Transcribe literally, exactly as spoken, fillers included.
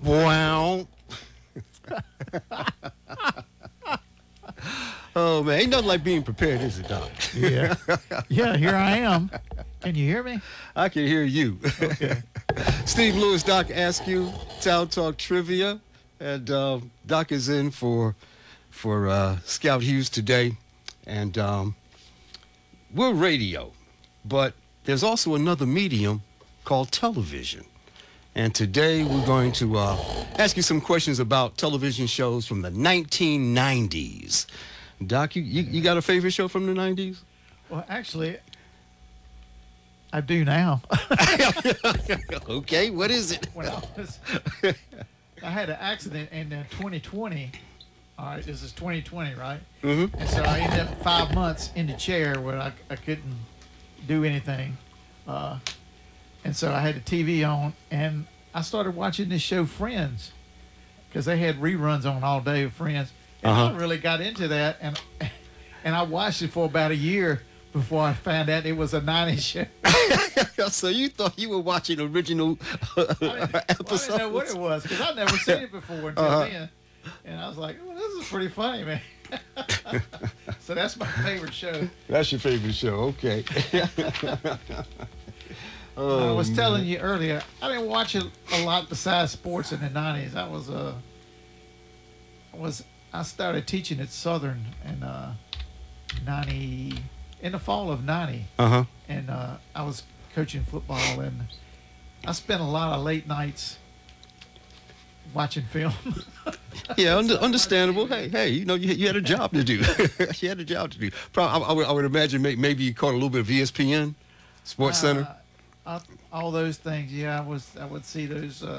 Wow. Oh, man. Ain't nothing like being prepared, is it, Doc? Yeah. Yeah, here I am. Can you hear me? I can hear you. Okay. Steve Lewis, Doc Askew, Town Talk Trivia. And uh, Doc is in for for uh, Scout Hughes today. And um, we're radio, but there's also another medium called television. And today we're going to uh, ask you some questions about television shows from the nineteen nineties. Doc, you, you, you got a favorite show from the nineties? Well, actually, I do now. Okay, what is it? When I was, I had an accident in uh, twenty twenty. All right, this is twenty twenty, right? Mm-hmm. And so I ended up five months in the chair where I, I couldn't do anything. Uh, and so I had the T V on, and I started watching this show Friends because they had reruns on all day of Friends. And Uh-huh. I really got into that, and and I watched it for about a year before I found out it was a nineties show. So you thought you were watching original uh, I didn't, well, I episodes? didn't know what it was because I'd never seen it before until Uh-huh. then. And I was like, oh, this is pretty funny, man. So that's my favorite show. That's your favorite show, okay. Oh, I was man. telling you earlier, I didn't watch it a lot besides sports in the nineties. I was uh, I was I started teaching at Southern in uh, ninety in the fall of ninety, Uh-huh. and uh, I was coaching football, and I spent a lot of late nights watching film. Yeah, under, understandable. Hey, hey, you know, you, you had a job to do. You had a job to do. Probably, I, I, would, I would imagine may, maybe you caught a little bit of E S P N, Sports Center. Uh, uh, all those things, yeah. I was I would see those. Uh,